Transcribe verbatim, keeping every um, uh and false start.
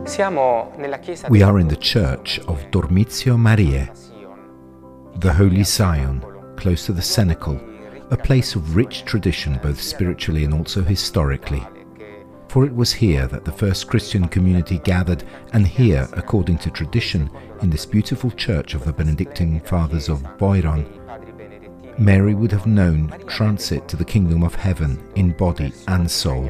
We are in the church of Dormitio Mariae, the Holy Sion, close to the Cenacle, a place of rich tradition both spiritually and also historically. For it was here that the first Christian community gathered, and here, according to tradition, in this beautiful church of the Benedictine Fathers of Boiron, Mary would have known transit to the kingdom of heaven in body and soul.